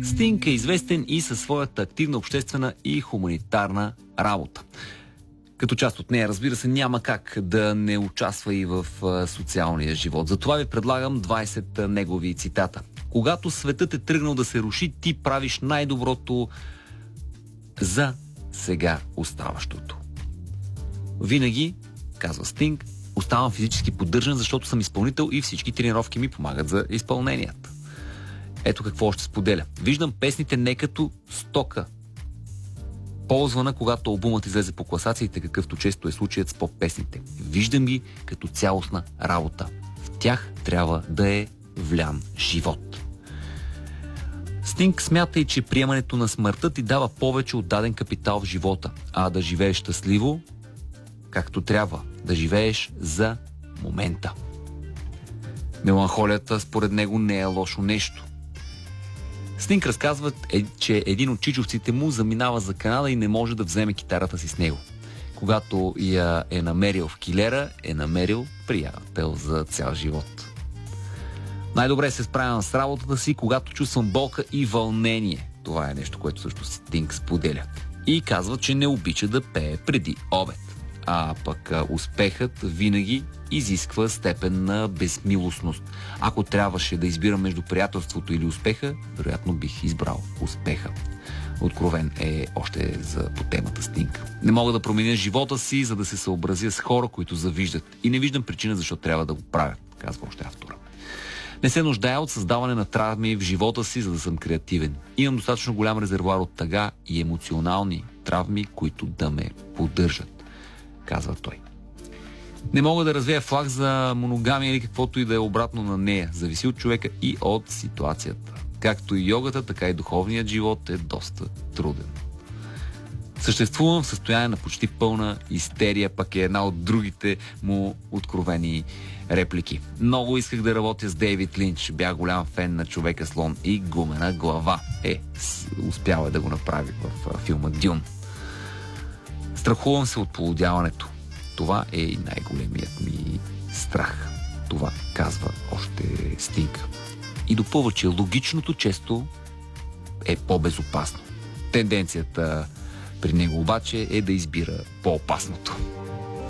Стинг е известен и със своята активна обществена и хуманитарна работа. Като част от нея, разбира се, няма как да не участва и в социалния живот. Затова ви предлагам 20 негови цитата. Когато светът е тръгнал да се руши, ти правиш най-доброто за сега оставащото. Винаги, казва Стинг, оставам физически поддържан, защото съм изпълнител и всички тренировки ми помагат за изпълненията. Ето какво ще споделя. Виждам песните не като стока, ползвана, когато албумът излезе по класациите, какъвто често е случаят с поп-песните. Виждам ги като цялостна работа. В тях трябва да е влян живот. Стинг смята и, че приемането на смъртта ти дава повече от даден капитал в живота, а да живееш щастливо, както трябва, да живееш за момента. Меланхолията, според него, не е лошо нещо. Стинг разказва, че един от чичовците му заминава за Канада и не може да вземе китарата си с него. Когато я е намерил в килера, е намерил приятел за цял живот. Най-добре се справям с работата си, когато чувствам болка и вълнение. Това е нещо, което също Стинг споделя. И казва, че не обича да пее преди обед. А пък успехът винаги изисква степен на безмилостност. Ако трябваше да избирам между приятелството или успеха, вероятно бих избрал успеха. Откровен е още по темата Стинг. Не мога да променя живота си, за да се съобразя с хора, които завиждат. И не виждам причина защо трябва да го правят, казва още автора. Не се нуждая от създаване на травми в живота си, за да съм креативен. Имам достатъчно голям резервуар от тъга и емоционални травми, които да ме поддържат, казва той. Не мога да развея флаг за моногамия или каквото и да е обратно на нея. Зависи от човека и от ситуацията. Както и йогата, така и духовният живот е доста труден. Съществувам в състояние на почти пълна истерия, пък е една от другите му откровени реплики. Много исках да работя с Дейвид Линч. Бях голям фен на Човека слон и гумена глава. Успява да го направи в филма Дюн. Страхувам се от полудяването. Това е и най-големият ми страх. Това казва още Стинг. И допълва, че логичното често е по-безопасно. Тенденцията при него обаче е да избира по-опасното.